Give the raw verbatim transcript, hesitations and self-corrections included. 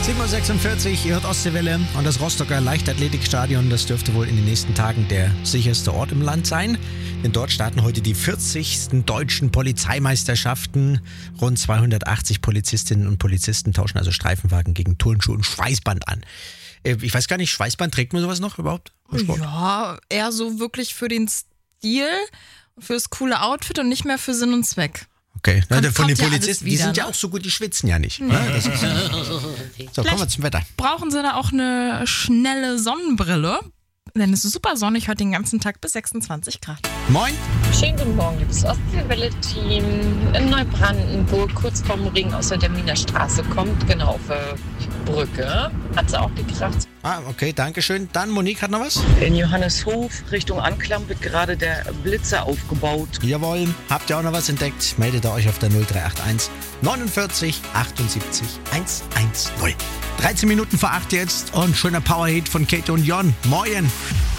sieben Uhr sechsundvierzig, ihr hört Ostseewelle und das Rostocker Leichtathletikstadion, das dürfte wohl in den nächsten Tagen der sicherste Ort im Land sein. Denn dort starten heute die vierzigsten deutschen Polizeimeisterschaften. Rund zweihundertachtzig Polizistinnen und Polizisten tauschen also Streifenwagen gegen Turnschuhe und Schweißband an. Ich weiß gar nicht, Schweißband, trägt man sowas noch überhaupt? Ja, eher so wirklich für den Stil, fürs coole Outfit und nicht mehr für Sinn und Zweck. Okay, Kommt, von den ja Polizisten, wieder, die sind ne? ja auch so gut, die schwitzen ja nicht. Ne? Das ist, so, kommen wir zum Wetter. Brauchen sie da auch eine schnelle Sonnenbrille? Denn es ist super sonnig heute den ganzen Tag bis sechsundzwanzig Grad. Moin. Schönen guten Morgen, liebes Ostseewelle-Team. In Neubrandenburg, kurz vorm Ring aus der Derminer Straße kommt, genau auf der Brücke. Hat sie auch gekracht. Ah, okay, danke schön. Dann, Monique hat noch was? In Johanneshof Richtung Anklam wird gerade der Blitzer aufgebaut. Jawohl. Habt ihr auch noch was entdeckt? Meldet ihr euch auf der null drei acht eins neunundvierzig achtundsiebzig hundertzehn. dreizehn Minuten vor acht jetzt und schöner Powerhit von Kate und Jon. Moin.